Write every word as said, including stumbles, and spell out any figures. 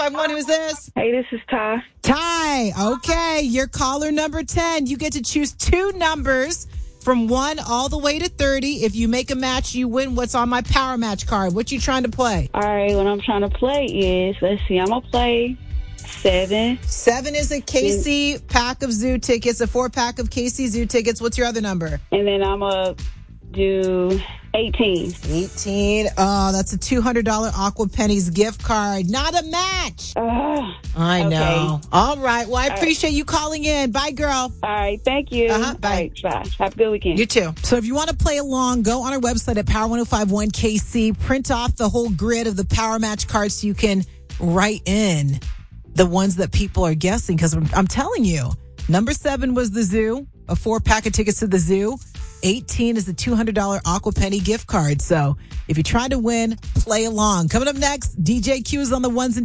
five one, who's this? Hey, this is Ty. Ty, okay, you're caller number ten. You get to choose two numbers from one all the way to thirty. If you make a match, you win what's on my Power Match card. What you trying to play? All right, what I'm trying to play is, let's see, I'm going to play seven. Seven is a K C pack of zoo tickets, a four-pack of K C zoo tickets. What's your other number? And then I'm going to do eighteen. eighteen. Oh, that's a two hundred dollars Aqua Pennies gift card. Not a match. Uh, I know. Okay. All right. Well, I All appreciate right. you calling in. Bye, girl. All right. Thank you. Uh-huh. Bye. All right, bye. Have a good weekend. You too. So if you want to play along, go on our website at Power ten fifty-one K C. Print off the whole grid of the Power Match cards so you can write in the ones that people are guessing. Because I'm, I'm telling you, number seven was the zoo, a four-pack of tickets to the zoo. eighteen is the two hundred dollars Aqua Penny gift card. So if you're trying to win, play along. Coming up next, D J Q is on the ones and